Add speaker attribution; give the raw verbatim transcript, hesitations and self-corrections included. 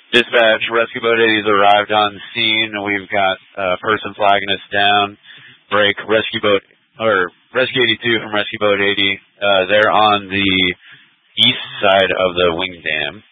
Speaker 1: Dispatch, Rescue Boat eighty's arrived on scene. We've got a person flagging us down. Break, Rescue Boat, or Rescue eighty-two from Rescue Boat eighty. Uh, they're on the east side of the wing dam.